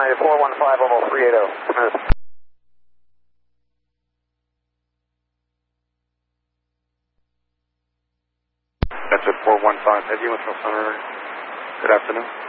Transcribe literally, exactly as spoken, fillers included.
United four one five, level three eighty. Smooth. That's at four one five, Head Unit Center. Good afternoon.